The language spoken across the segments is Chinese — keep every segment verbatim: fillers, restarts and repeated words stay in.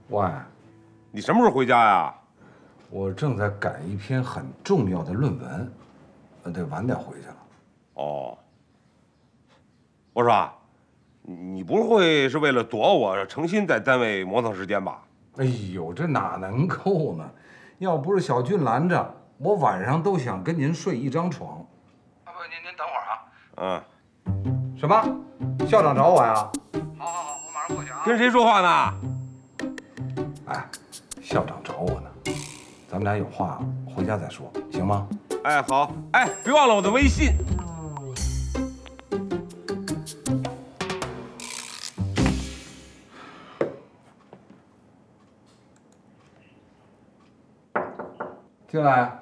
喂， 你什么时候回家呀？ 我正在赶一篇很重要的论文，呃，得晚点回去了。 哦，我说啊，你不会是为了躲我，诚心在单位磨蹭时间吧？ 哎呦，这哪能够呢？要不是小俊拦着，我晚上都想跟您睡一张床。啊不，您您等会儿啊。 嗯。 什么？校长找我呀？ 好好好，我马上过去啊。 跟谁说话呢？ 哎，校长找我呢，咱们俩有话回家再说，行吗？ 哎，好。哎，别忘了我的微信。 进来。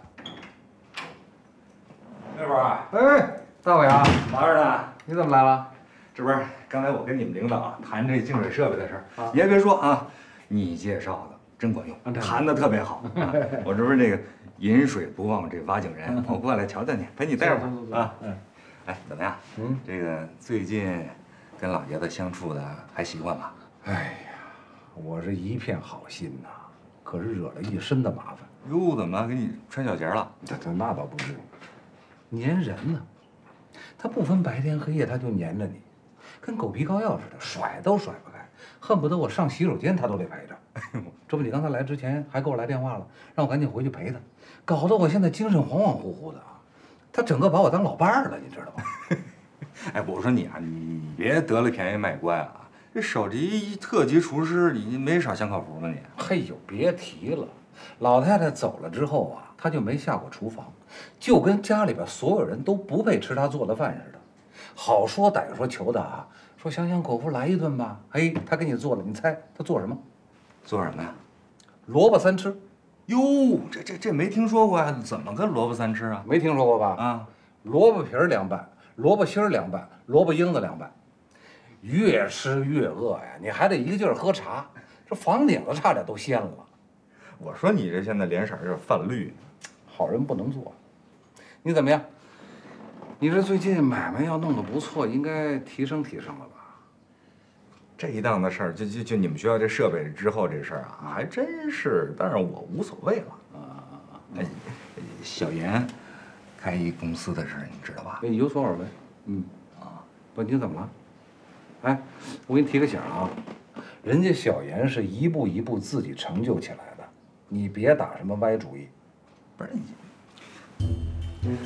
那会儿啊， 哎，大伟啊， 忙着呢。 你怎么来了？ 这不是刚才我跟你们领导啊谈这净水设备的事儿，你还别说啊，你介绍的真管用，谈的特别好。啊、我这不是那个饮水不忘这挖井人，我过来瞧瞧你，陪你待会儿啊。嗯。哎，怎么样？嗯，这个最近跟老爷子相处的还习惯吗？ 哎呀，我是一片好心呐，可是惹了一身的麻烦。 哟，怎么给你穿小节了？ 这这那倒不至于，粘人呢。他不分白天黑夜，他就粘着你，跟狗皮膏药似的，甩都甩不开，恨不得我上洗手间他都得陪着。这不，你刚才来之前还给我来电话了，让我赶紧回去陪他，搞得我现在精神恍恍惚惚的啊。他整个把我当老伴儿了，你知道吗？ 哎，我说你啊，你别得了便宜卖乖啊！这手机特级厨师，你没少享口福吧你？ 嘿呦，别提了，老太太走了之后啊，他就没下过厨房，就跟家里边所有人都不配吃他做的饭似的。好说歹说求他啊，说享享口福来一顿吧。哎，他给你做了，你猜他做什么？ 做什么呀？ 萝卜三吃。 哟，这这这没听说过呀？怎么个萝卜三吃啊？ 没听说过吧？ 啊， 萝卜皮儿凉拌，萝卜心儿凉拌，萝卜缨子凉拌，越吃越饿呀！你还得一个劲儿喝茶，这房顶子差点都掀了。 我说你这现在脸色有点泛绿， 好人不能做。你怎么样？你这最近买卖要弄得不错，应该提升提升了吧？ 这一档子事儿，就就就你们学校这设备之后这事儿啊，还真是，但是我无所谓了啊。哎，小严开一公司的事儿，你知道吧？ 哎，有所耳闻。嗯啊，不，你怎么了？哎，我给你提个醒啊，人家小严是一步一步自己成就起来的，你别打什么歪主意。 不是你，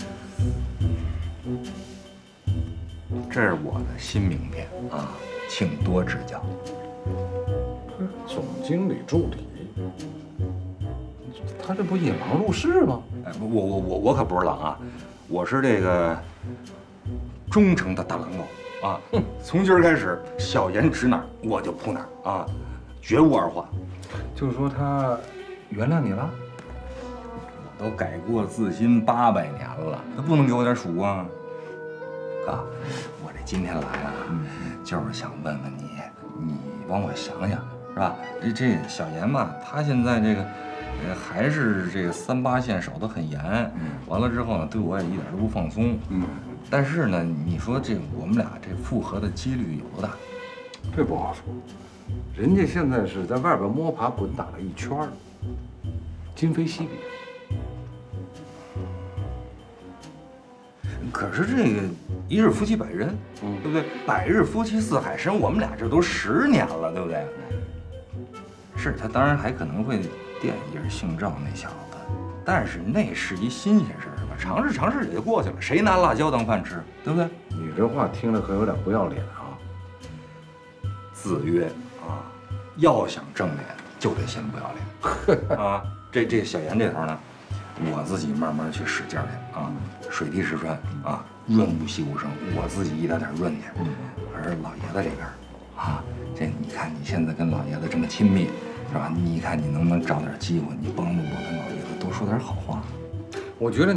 这是我的新名片啊，请多指教。 总经理助理，他这不引狼入室吗？ 哎，我我我我可不是狼啊，我是这个忠诚的大狼狗啊！从今儿开始，小严指哪儿我就扑哪儿啊，绝无二话。 就是说他原谅你了？ 我都改过自新八百年了，他不能给我点曙光啊！哥，我这今天来啊，就是想问问你，你帮我想想，是吧？这这小严嘛，他现在这个。呃，还是这个三八线守得很严，嗯，完了之后呢，对我也一点都不放松，嗯，但是呢，你说这我们俩这复合的几率有多大？ 这不好说，人家现在是在外边摸爬滚打了一圈了，今非昔比。 可是这个一日夫妻百日恩，嗯，对不对？百日夫妻似海深，我们俩这都十年了，对不对？是他当然还可能会惦记着姓赵那小子，但是那是一新鲜事儿吧，尝试尝试也就过去了。谁拿辣椒当饭吃，对不对？ 你这话听着可有点不要脸啊！ 子曰啊，要想正脸，就得先不要脸啊。这这小严这头呢，我自己慢慢去使劲去啊，水滴石穿啊，润物细无声，我自己一点点润去。而老爷子这边啊，这你看你现在跟老爷子这么亲密。是吧？你看你能不能找点机会，你帮助我跟老爷子多说点好话？ 我觉得。